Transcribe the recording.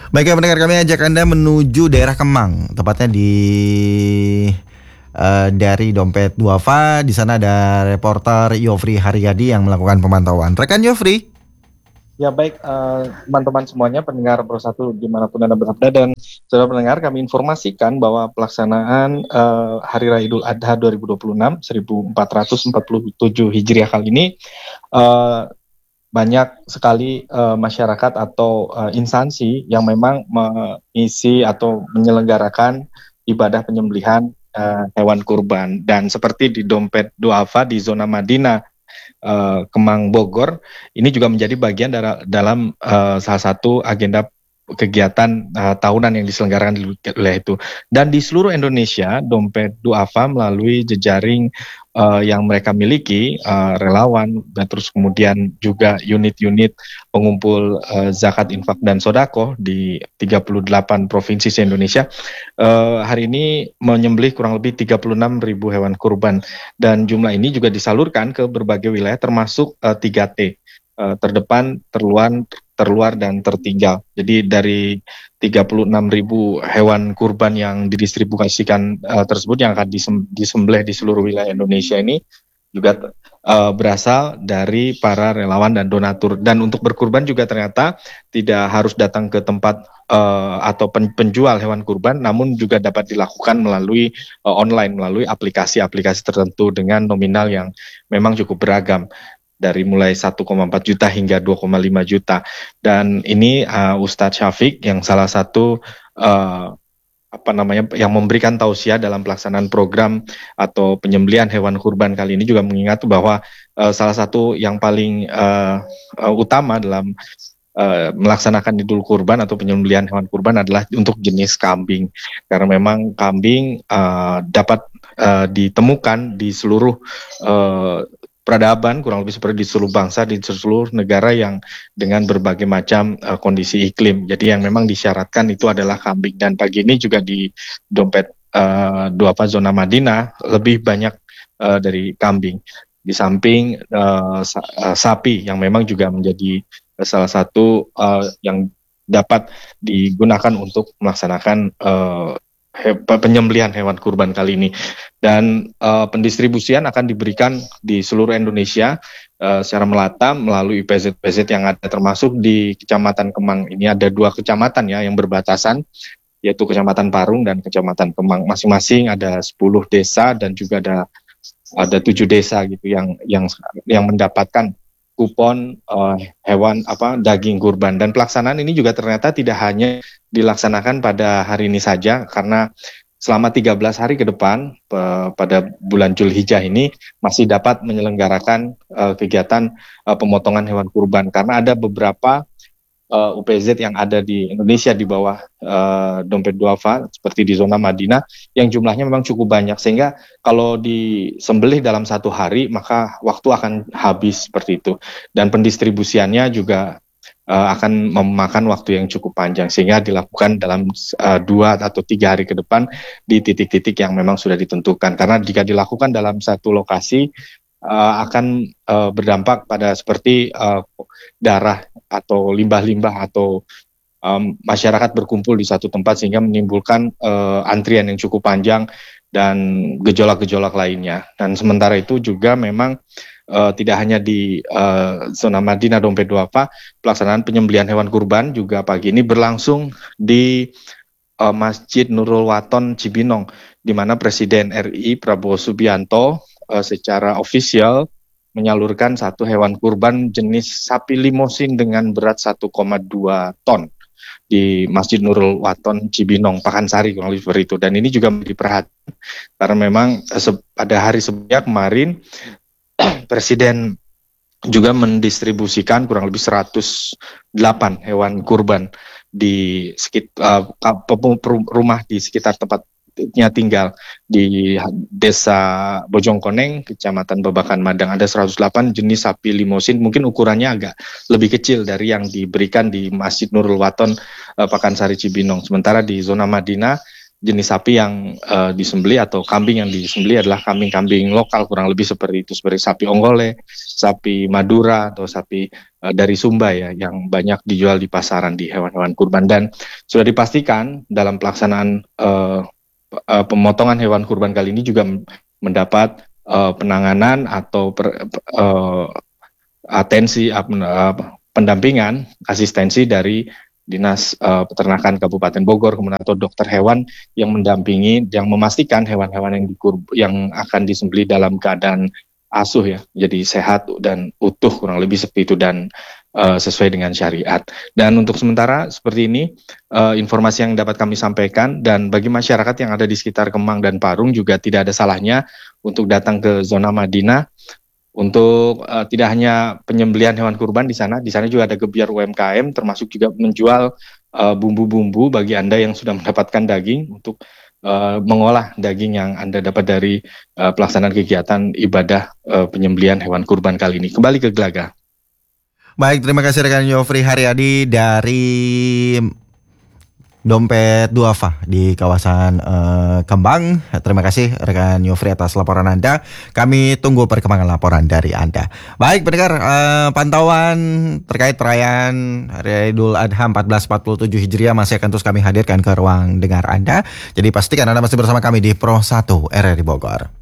Baik ya pendengar, kami ajak Anda menuju daerah Kemang, tepatnya di dari Dompet Duafa. Di sana ada reporter Yofri Haryadi yang melakukan pemantauan. Rekan Yofri. Ya baik, teman-teman semuanya pendengar Pro 1 dimanapun Anda berada dan saudara pendengar, kami informasikan bahwa pelaksanaan Hari Raya Idul Adha 2026 1447 Hijriah kali ini eh, banyak sekali masyarakat atau instansi yang memang mengisi atau menyelenggarakan ibadah penyembelihan hewan kurban. Dan seperti di Dompet Duafa di zona Madinah, Kemang Bogor, ini juga menjadi bagian dalam salah satu agenda kegiatan tahunan yang diselenggarakan di wilayah itu. Dan di seluruh Indonesia, Dompet Duafa melalui jejaring yang mereka miliki, relawan, dan terus kemudian juga unit-unit pengumpul zakat, infak, dan sodako di 38 provinsi se-Indonesia, hari ini menyembelih kurang lebih 36.000 hewan kurban. Dan jumlah ini juga disalurkan ke berbagai wilayah termasuk 3T, terdepan, terluar, dan tertinggal. Jadi dari 36.000 hewan kurban yang didistribusikan tersebut yang akan disembelih di seluruh wilayah Indonesia ini juga berasal dari para relawan dan donatur. Dan untuk berkurban juga ternyata tidak harus datang ke tempat atau penjual hewan kurban, namun juga dapat dilakukan melalui online, melalui aplikasi-aplikasi tertentu dengan nominal yang memang cukup beragam, dari mulai 1,4 juta hingga 2,5 juta. Dan ini Ustadz Syafiq yang salah satu yang memberikan tausiah dalam pelaksanaan program atau penyembelihan hewan kurban kali ini juga mengingat bahwa salah satu yang paling utama dalam melaksanakan Idul Kurban atau penyembelihan hewan kurban adalah untuk jenis kambing, karena memang kambing dapat ditemukan di seluruh peradaban, kurang lebih seperti di seluruh bangsa, di seluruh negara yang dengan berbagai macam kondisi iklim. Jadi yang memang disyaratkan itu adalah kambing. Dan pagi ini juga di Dompet Duafa zona Madinah lebih banyak dari kambing. Di samping sapi yang memang juga menjadi salah satu yang dapat digunakan untuk melaksanakan penyembelihan hewan kurban kali ini. Dan pendistribusian akan diberikan di seluruh Indonesia secara melata melalui PZ-PZ yang ada, termasuk di Kecamatan Kemang. Ini ada 2 kecamatan ya yang berbatasan, yaitu Kecamatan Parung dan Kecamatan Kemang. Masing-masing ada 10 desa dan juga ada 7 desa gitu yang mendapatkan kupon hewan daging kurban. Dan pelaksanaan ini juga ternyata tidak hanya dilaksanakan pada hari ini saja, karena selama 13 hari ke depan pada bulan Zulhijjah ini masih dapat menyelenggarakan kegiatan pemotongan hewan kurban, karena ada beberapa UPZ yang ada di Indonesia di bawah Dompet Duafa seperti di zona Madinah yang jumlahnya memang cukup banyak, sehingga kalau disembelih dalam 1 hari maka waktu akan habis seperti itu, dan pendistribusiannya juga akan memakan waktu yang cukup panjang, sehingga dilakukan dalam 2 atau 3 hari ke depan di titik-titik yang memang sudah ditentukan. Karena jika dilakukan dalam satu lokasi akan berdampak pada seperti darah atau limbah-limbah atau masyarakat berkumpul di satu tempat, sehingga menimbulkan antrian yang cukup panjang dan gejolak-gejolak lainnya. Dan sementara itu juga memang tidak hanya di zona Madinah Dompet Duafa, pelaksanaan penyembelihan hewan kurban juga pagi ini berlangsung di Masjid Nurul Waton Cibinong, di mana Presiden RI Prabowo Subianto secara ofisial menyalurkan 1 hewan kurban jenis sapi limosin dengan berat 1,2 ton di Masjid Nurul Waton Cibinong, Pakansari, kurang lebih seperti itu. Dan ini juga menjadi perhatian karena memang pada hari sebelumnya kemarin Presiden juga mendistribusikan kurang lebih 108 hewan kurban di sekitar rumah di sekitar tempatnya tinggal di Desa Bojongkoneng, Kecamatan Babakan Madang. Ada 108 jenis sapi limosin, mungkin ukurannya agak lebih kecil dari yang diberikan di Masjid Nurul Waton Pakansari Cibinong. Sementara di zona Madinah jenis sapi yang disembeli atau kambing yang disembeli adalah kambing-kambing lokal kurang lebih seperti itu, seperti sapi Onggole, sapi Madura atau sapi dari Sumba ya, yang banyak dijual di pasaran di hewan-hewan kurban. Dan sudah dipastikan dalam pelaksanaan pemotongan hewan kurban kali ini juga mendapat penanganan atau atensi pendampingan asistensi dari Dinas Peternakan Kabupaten Bogor, kemudian atau dokter hewan yang mendampingi, yang memastikan hewan-hewan yang akan disembelih dalam keadaan asuh ya, jadi sehat dan utuh kurang lebih seperti itu dan sesuai dengan syariat. Dan untuk sementara seperti ini informasi yang dapat kami sampaikan, dan bagi masyarakat yang ada di sekitar Kemang dan Parung juga tidak ada salahnya untuk datang ke zona Madinah untuk tidak hanya penyembelihan hewan kurban di sana juga ada gebiar UMKM, termasuk juga menjual bumbu-bumbu bagi Anda yang sudah mendapatkan daging untuk mengolah daging yang Anda dapat dari pelaksanaan kegiatan ibadah penyembelihan hewan kurban kali ini. Kembali ke Gelaga. Baik, terima kasih rekan Yofri Haryadi dari Dompet Duafa di kawasan Kembang. Terima kasih rekan Yofri atas laporan Anda. Kami tunggu perkembangan laporan dari Anda. Baik pendengar, pantauan terkait perayaan Hari Idul Adha 1447 Hijriah masih akan terus kami hadirkan ke ruang dengar Anda. Jadi pastikan Anda masih bersama kami di Pro 1 RRI Bogor.